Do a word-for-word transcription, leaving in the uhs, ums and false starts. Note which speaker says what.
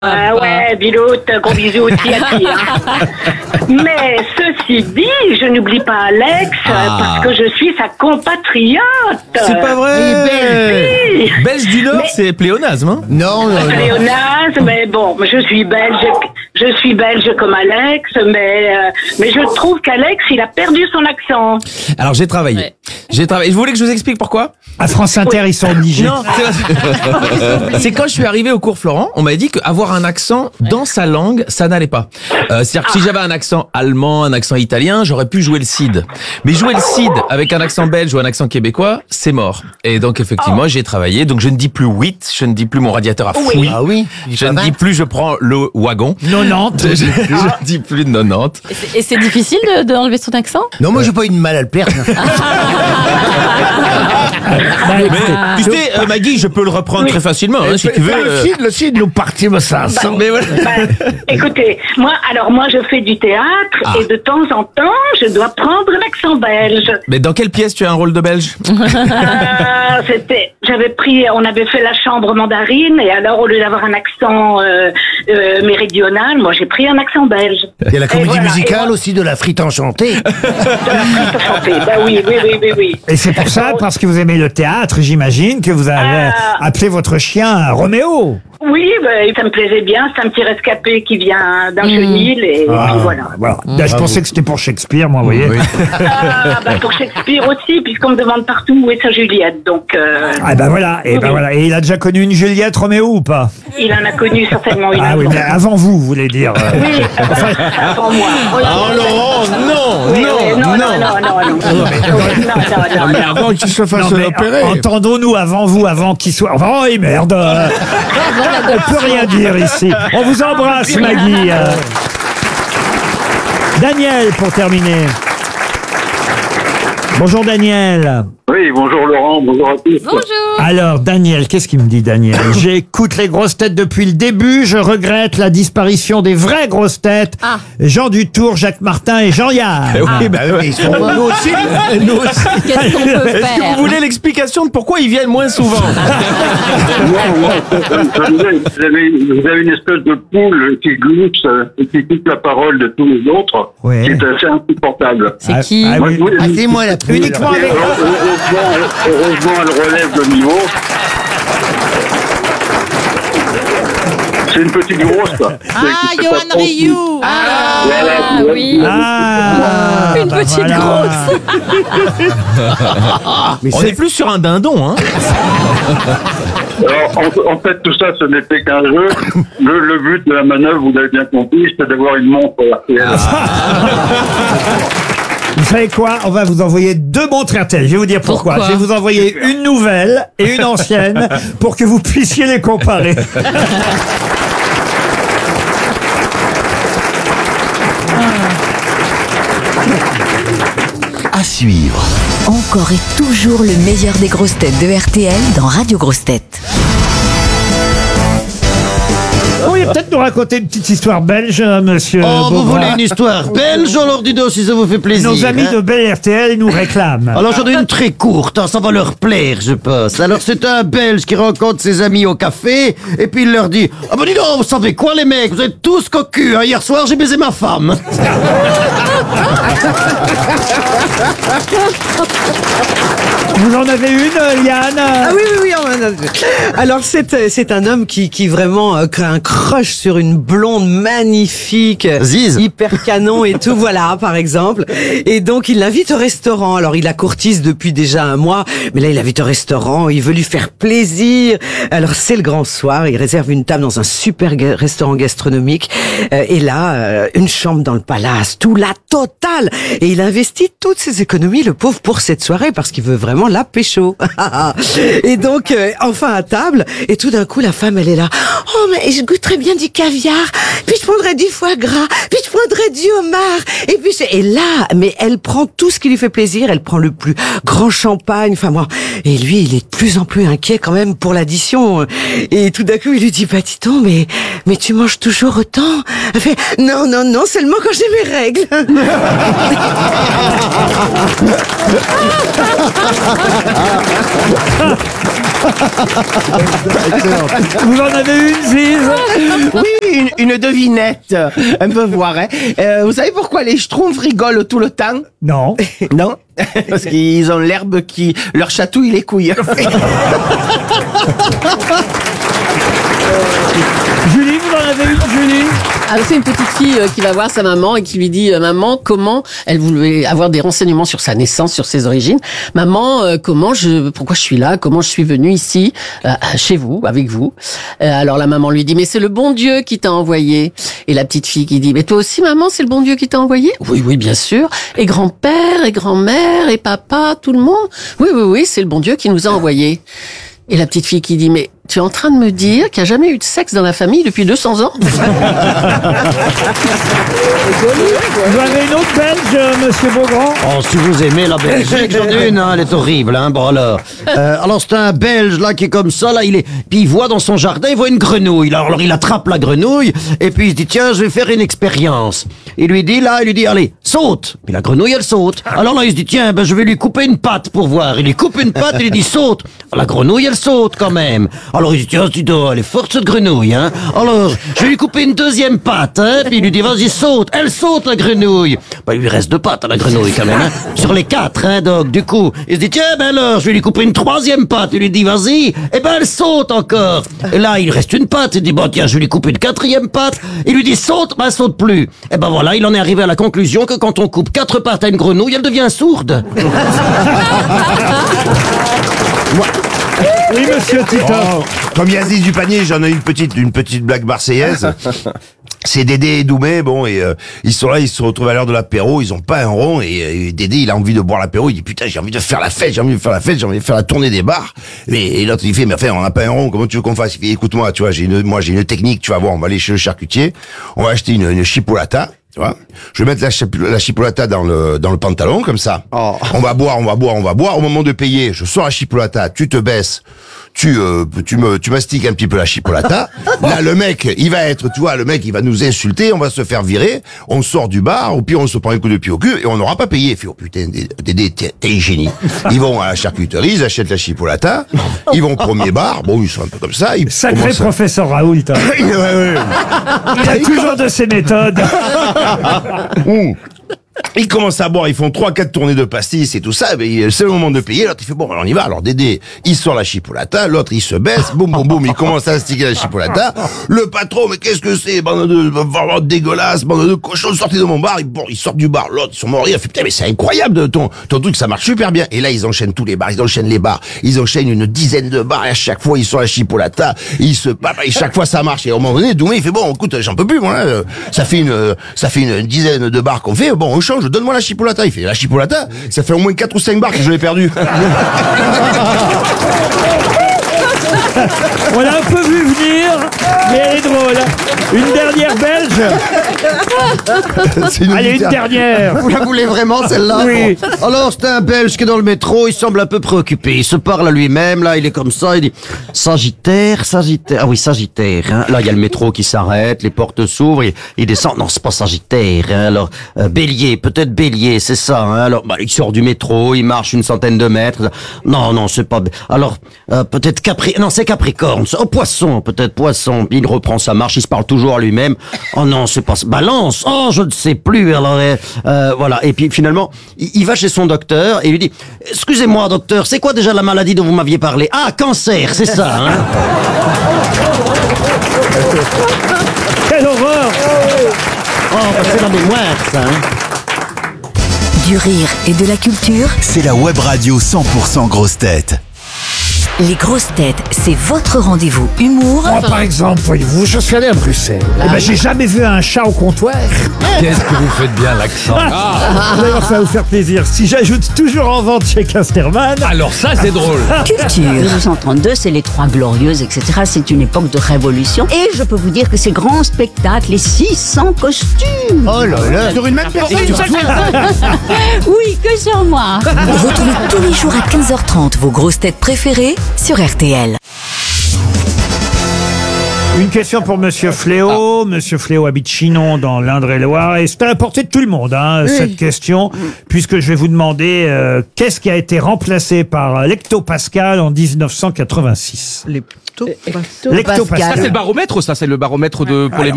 Speaker 1: Ah ouais, Biloute, gros bisous aussi à qui, hein. Mais ceci dit, je n'oublie pas Alex,
Speaker 2: Ah.
Speaker 1: parce que je suis sa compatriote.
Speaker 2: C'est pas vrai.
Speaker 1: Oui.
Speaker 2: Belge du Nord,
Speaker 1: Mais-
Speaker 2: c'est pléonasme, hein.
Speaker 3: Non, non, non.
Speaker 1: Pléonasme, mais bon, je suis belge, je suis belge comme Alex, mais euh, mais je trouve qu'Alex, il a perdu son accent.
Speaker 2: Alors j'ai travaillé.
Speaker 4: Ouais.
Speaker 2: J'ai travaillé. Vous voulez que je vous explique pourquoi?
Speaker 5: À France Inter, ils sont obligés.
Speaker 2: Non, c'est- c'est quand je suis arrivé au cours Florent, on m'a dit qu'avoir un accent dans sa langue, ça n'allait pas. Euh, C'est-à-dire que si j'avais un accent allemand, un accent italien, j'aurais pu jouer le Cid. Mais jouer le Cid avec un accent belge ou un accent québécois, c'est mort. Et donc effectivement, j'ai travaillé. Donc je ne dis plus huit, je ne dis plus mon radiateur à fouille.
Speaker 3: Ah oui.
Speaker 2: Je ne dis plus je prends le wagon.
Speaker 5: nonante.
Speaker 2: Je, je dis plus de nonante.
Speaker 4: Et c'est- Et c'est difficile de- d'enlever son accent?
Speaker 3: Non, moi j'ai pas eu de mal à le perdre.
Speaker 5: Bah, écoutez,
Speaker 2: Mais tu sais, euh, Maggie, je peux le reprendre très facilement, hein, si tu veux.
Speaker 6: Le
Speaker 2: euh.
Speaker 6: Cid, le Cid nous partit, mais ça sent.
Speaker 2: Mais voilà.
Speaker 1: Bah, écoutez, moi, alors moi, je fais du théâtre
Speaker 2: Ah.
Speaker 1: et de temps en temps, je dois prendre l'accent belge.
Speaker 2: Mais dans quelle pièce tu as un rôle de belge?
Speaker 1: Euh, c'était, j'avais pris, on avait fait la chambre mandarine et alors au lieu d'avoir un accent euh, euh, méridional, moi j'ai pris un accent belge.
Speaker 3: Il y a la
Speaker 1: Et
Speaker 3: comédie
Speaker 1: voilà, et
Speaker 3: musicale
Speaker 1: voilà.
Speaker 3: aussi de la frite enchantée.
Speaker 1: De la frite chantée. Bah oui, oui, oui, oui, oui.
Speaker 5: Et c'est pour ça, parce que vous aimez le théâtre, j'imagine, que vous avez
Speaker 1: Ah.
Speaker 5: appelé votre chien Roméo.
Speaker 1: Oui, bah, ça me plaisait bien. C'est un petit rescapé qui vient d'un chenil et,
Speaker 5: Ah,
Speaker 1: puis voilà.
Speaker 5: voilà. Là, je pensais que c'était pour Shakespeare, moi, vous voyez.
Speaker 1: Ah, bah, pour Shakespeare aussi, puisqu'on me demande partout où est sa Juliette. Donc, euh,
Speaker 5: Ah ben voilà, et ben
Speaker 1: Oui.
Speaker 5: voilà. Et il a déjà connu une Juliette Roméo ou pas?
Speaker 1: il en a connu certainement une
Speaker 5: Ah oui,
Speaker 1: avant.
Speaker 5: mais avant vous, vous voulez dire. euh.
Speaker 1: Oui, avant moi. Oui,
Speaker 2: Oh Laurent, non,
Speaker 1: oui, oui,
Speaker 2: non,
Speaker 1: non, non,
Speaker 2: non.
Speaker 1: non, non, non. Non, non, non,
Speaker 6: Mais
Speaker 1: non.
Speaker 6: avant qu'il se fasse
Speaker 5: Non, mais
Speaker 6: opérer.
Speaker 5: en- entendons-nous avant vous, avant qu'il soit. Oh, et merde euh, on peut rien dire ici. On vous embrasse, Maggie. euh. Daniel, pour terminer. Bonjour, Daniel.
Speaker 7: Oui, bonjour Laurent, bonjour à tous.
Speaker 4: Bonjour.
Speaker 5: Alors, Daniel, qu'est-ce qu'il me dit, Daniel? J'écoute les grosses têtes depuis le début. Je regrette la disparition des vraies grosses têtes.
Speaker 4: Ah.
Speaker 5: Jean Dutour, Jacques Martin et Jean Yann.
Speaker 2: Oui, bah,
Speaker 3: Ah oui, ils sont
Speaker 2: nous aussi, nous aussi.
Speaker 4: Qu'est-ce qu'on peut
Speaker 2: Est-ce que
Speaker 4: faire?
Speaker 2: vous voulez l'explication de pourquoi ils viennent moins souvent?
Speaker 7: Non, non, ça- ça me disait, vous, avez, vous avez une espèce de poule qui glousse euh, et qui coupe la parole de tous les autres,
Speaker 5: Ouais.
Speaker 7: qui est assez insupportable.
Speaker 4: C'est
Speaker 5: Ah,
Speaker 4: qui?
Speaker 5: ah oui.
Speaker 7: Moi,
Speaker 3: Ah, c'est moi la poule.
Speaker 5: Uniquement
Speaker 7: Et
Speaker 5: avec.
Speaker 7: heureusement, heureusement, elle relève le niveau. C'est une petite grosse, quoi.
Speaker 8: Ah,
Speaker 7: C'est- c'est
Speaker 8: Johan
Speaker 7: pas trop-
Speaker 8: Rioux.
Speaker 4: Ah,
Speaker 7: Voilà,
Speaker 4: oui.
Speaker 5: Ah,
Speaker 4: Une
Speaker 5: bah
Speaker 4: petite
Speaker 5: voilà.
Speaker 4: grosse.
Speaker 5: Mais
Speaker 2: On
Speaker 5: c'est-
Speaker 2: est plus sur un dindon, hein.
Speaker 7: Alors, en, en fait, tout ça, ce n'était qu'un jeu. Le, le but de la manœuvre, vous l'avez bien compris, c'était d'avoir une montre R T L.
Speaker 5: Vous savez quoi? On va vous envoyer deux montres R T L. Je vais vous dire pourquoi.
Speaker 4: Pourquoi
Speaker 5: Je vais vous envoyer une nouvelle et une ancienne pour que vous puissiez les comparer.
Speaker 3: À suivre.
Speaker 9: Encore et toujours le meilleur des grosses têtes de R T L dans Radio Grosses Têtes.
Speaker 5: Vous pourriez peut-être nous raconter une petite histoire belge, euh, monsieur
Speaker 3: Oh, vous
Speaker 5: Beaugrand.
Speaker 3: voulez une histoire belge? Alors dis donc si ça vous fait plaisir.
Speaker 5: Nos amis
Speaker 3: hein.
Speaker 5: de Bel R T L nous réclament.
Speaker 3: Alors j'en ai une très courte, hein, ça va leur plaire, je pense. Alors c'est un Belge qui rencontre ses amis au café, et puis il leur dit « Ah ben dis donc, vous savez quoi les mecs, vous êtes tous cocus, hein, hier soir j'ai baisé ma femme. »
Speaker 5: Vous en avez une, euh, Yann?
Speaker 10: Ah oui, oui, oui. on en a- Alors, c'est, euh, c'est un homme qui, qui vraiment euh, crée un crush sur une blonde magnifique, euh,
Speaker 3: Ziz.
Speaker 10: hyper canon et tout, voilà, par exemple. Et donc, il l'invite au restaurant. Alors, il la courtise depuis déjà un mois, mais là, il l'invite au restaurant, il veut lui faire plaisir. Alors, c'est le grand soir, il réserve une table dans un super ga- restaurant gastronomique. Euh, et là, euh, une chambre dans le palace, tout la totale. Et il investit toutes ses économies, le pauvre, pour cette soirée, parce qu'il veut vraiment la pécho. Et donc, euh, enfin à table, et tout d'un coup, la femme, elle est là. Oh, mais je goûterais bien du caviar, puis je prendrais du foie gras, puis je prendrais du homard, et puis je... Et là, mais elle prend tout ce qui lui fait plaisir, elle prend le plus grand champagne, enfin bon. Et lui, il est de plus en plus inquiet quand même pour l'addition. Et tout d'un coup, il lui dit, bah, dis donc, mais, mais tu manges toujours autant? Elle fait, non, non, non, seulement quand j'ai mes règles.
Speaker 5: Vous en avez une, Ziz?
Speaker 6: Oui, une, une devinette. Un peu voir, hein. Euh, vous savez pourquoi les schtroumpfs rigolent tout le temps?
Speaker 5: Non.
Speaker 6: Non? Parce qu'ils ont l'herbe qui leur chatouille les couilles.
Speaker 5: Julie, vous en avez une, Julie?
Speaker 8: Alors c'est une petite fille euh, qui va voir sa maman et qui lui dit euh, maman, comment elle voulait avoir des renseignements sur sa naissance, sur ses origines. Maman, euh, comment je, pourquoi je suis là, comment je suis venue ici, euh, chez vous, avec vous. Euh, alors la maman lui dit mais c'est le bon Dieu qui t'a envoyé. Et la petite fille qui dit mais toi aussi maman, c'est le bon Dieu qui t'a envoyé. Oui oui bien sûr. Et grand-père et grand-mère et papa, tout le monde. Oui oui oui, c'est le bon Dieu qui nous a envoyés. Et la petite fille qui dit mais tu es en train de me dire qu'il n'y a jamais eu de sexe dans la famille depuis deux cents ans?
Speaker 5: Vous avez une autre Belge, euh, monsieur Beaugrand?
Speaker 3: Oh, si vous aimez la Belgique, j'en ai une, hein, elle est horrible, hein, bon alors. Euh, alors c'est un Belge, là, qui est comme ça, là, il est, puis il voit dans son jardin, il voit une grenouille, alors, alors il attrape la grenouille, et puis il se dit, tiens, je vais faire une expérience. Il lui dit, là, il lui dit, allez, saute. Puis la grenouille, elle saute. Alors là, il se dit, tiens, ben, je vais lui couper une patte pour voir. Il lui coupe une patte, il lui dit, saute. La grenouille, elle saute, quand même. Alors il dit, tiens, tu dois, elle est forte, cette grenouille, hein. Alors, je vais lui couper une deuxième patte, hein, puis il lui dit, vas-y, saute. Elle saute, la grenouille. Ben, il lui reste deux pattes à la grenouille, quand même, hein. Sur les quatre, hein, donc, du coup, il se dit, tiens, ben alors, je vais lui couper une troisième patte. Il lui dit, vas-y. Et ben, elle saute encore. Et là, il reste une patte. Il dit, bon, tiens, je vais lui couper une quatrième patte. Il lui dit, saute, ben, elle saute plus. Et ben voilà, il en est arrivé à la conclusion que quand on coupe quatre pattes à une grenouille, elle devient sourde.
Speaker 5: Oui, monsieur Tito.
Speaker 11: Oh, comme Yazid du panier, j'en ai une petite, une petite blague marseillaise. C'est Dédé et Doumé, bon, et euh, ils sont là, ils se retrouvent à l'heure de l'apéro, ils ont pas un rond, et, et Dédé, il a envie de boire l'apéro, il dit, putain, j'ai envie de faire la fête, j'ai envie de faire la fête, j'ai envie de faire la tournée des bars. Et, et l'autre, il fait, mais enfin, on n'a pas un rond, comment tu veux qu'on fasse? Il fait, écoute-moi, tu vois, j'ai une, moi, j'ai une technique, tu vas voir, on va aller chez le charcutier, on va acheter une, une chipolata. Tu vois, je vais mettre la, chip- la chipolata dans le dans le pantalon comme ça. Oh. On va boire, on va boire, on va boire. Au moment de payer, je sors la chipolata, tu te baisses, tu euh, tu me tu mastiques un petit peu la chipolata. Là, le mec, il va être, tu vois, le mec, il va nous insulter, on va se faire virer. On sort du bar, au pire, on se prend un coup de pied au cul et on n'aura pas payé. Il fait, oh putain, Dédé, t'es un génie. Ils vont à la charcuterie, ils achètent la chipolata, ils vont au premier bar. Bon, ils sont un peu comme ça. Ils
Speaker 5: Sacré professeur Raoult. Hein.
Speaker 11: ouais, ouais.
Speaker 5: Il a toujours de ses méthodes.
Speaker 11: Mmh. Ils commencent à boire, ils font trois, quatre tournées de pastis et tout ça, mais c'est le moment de payer, l'autre il fait bon, on y va, alors Dédé, il sort la chipolata, l'autre il se baisse, boum, boum, boum, il commence à sticker la chipolata, le patron, mais qu'est-ce que c'est, bande de, vraiment dégueulasse, bande de cochons, sortez de mon bar, ils, bon, ils sortent du bar, l'autre, ils sont morts, il fait, putain, mais c'est incroyable, de ton, ton truc, ça marche super bien, et là, ils enchaînent tous les bars, ils enchaînent les bars, ils enchaînent une dizaine de bars, et à chaque fois, ils sont la chipolata, ils se papent, et chaque fois, ça marche, et au moment donné, Doumé, il fait, bon, écoute, j'en peux plus, moi, hein, ça fait une, ça fait une dizaine de bars qu'on fait, bon, on change, donne-moi la chipolata. Il fait la chipolata, ça fait au moins quatre ou cinq bars que je l'ai perdu.
Speaker 5: On l'a un peu vu venir, mais elle est drôle. Une dernière belge.
Speaker 3: Une
Speaker 5: Allez, une dernière.
Speaker 3: Vous la voulez vraiment, celle-là?
Speaker 5: Oui.
Speaker 3: Bon. Alors, c'est un Belge qui est dans le métro, il semble un peu préoccupé. Il se parle à lui-même, là, il est comme ça, il dit « Sagittaire, Sagittaire... » Ah oui, Sagittaire, hein. Là, il y a le métro qui s'arrête, les portes s'ouvrent, il, il descend. Non, c'est pas Sagittaire, hein. Alors, euh, Bélier, peut-être Bélier, c'est ça, hein. Alors, bah, il sort du métro, il marche une centaine de mètres. Non, non, c'est pas... Alors, euh, peut-être Capri... Non, c'est Capricorne. Oh, Poisson, peut-être Poisson. Puis il reprend sa marche, il se parle toujours à lui-même. Oh non, c'est pas... Balance. Oh, je ne sais plus. Alors, euh, euh, voilà. Et puis, finalement, il, il va chez son docteur et il lui dit « Excusez-moi, docteur, c'est quoi déjà la maladie dont vous m'aviez parlé? Ah, cancer, c'est ça, hein ?»
Speaker 5: Quelle horreur!
Speaker 3: Oh, bah, c'est la mémoire, ça, hein.
Speaker 9: Du rire et de la culture,
Speaker 12: C'est la web radio cent pour cent grosses têtes.
Speaker 9: les grosses têtes, c'est votre rendez-vous humour.
Speaker 6: Moi, par exemple, voyez-vous, je suis allé à Bruxelles.
Speaker 5: Eh ben, j'ai jamais vu un chat au comptoir.
Speaker 2: Qu'est-ce que vous faites bien l'accent.
Speaker 5: Ah, d'ailleurs, ça va vous faire plaisir. Si j'ajoute toujours en vente chez Casterman.
Speaker 2: Alors ça, c'est drôle.
Speaker 9: Culture.
Speaker 13: mille neuf cent trente-deux, c'est les Trois Glorieuses, et cetera. C'est une époque de révolution. Et je peux vous dire que ces grands spectacles, les six cents costumes.
Speaker 6: Oh là là, sur une même personne.
Speaker 13: Oui, que sur moi.
Speaker 9: Retrouvez tous les jours à quinze heures trente vos grosses têtes préférées sur R T L.
Speaker 5: Une question pour Monsieur Fléau. Monsieur Fléau habite Chinon dans l'Indre-et-Loire et c'est à la portée de tout le monde, hein,
Speaker 10: Oui.
Speaker 5: cette question, puisque je vais vous demander euh, qu'est-ce qui a été remplacé par l'hectopascal en dix-neuf cent quatre-vingt-six.
Speaker 10: L'hectopascal.
Speaker 5: L'hectopascal.
Speaker 2: Ça, c'est le baromètre, ça, c'est le baromètre de, pour les